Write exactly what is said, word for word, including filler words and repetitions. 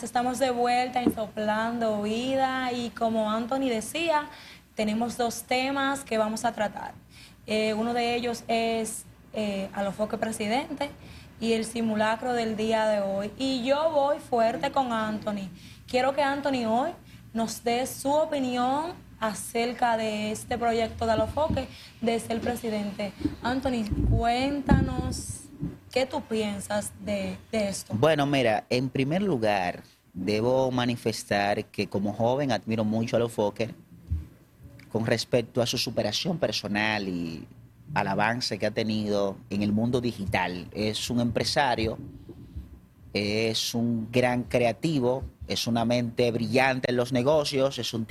estamos de vuelta en Soplando Vida y como Anthony decía, tenemos dos temas que vamos a tratar. Eh, uno de ellos es eh, Alofoque Presidente y el simulacro del día de hoy. Y yo voy fuerte con Anthony. Quiero que Anthony hoy nos dé su opinión acerca de este proyecto de Alofoque de ser presidente. Anthony, cuéntanos qué tú piensas de, de esto. Bueno, mira, en primer lugar, debo manifestar que como joven admiro mucho a Alofoque con respecto a su superación personal y al avance que ha tenido en el mundo digital. Es un empresario, es un gran creativo, es una mente brillante en los negocios, es un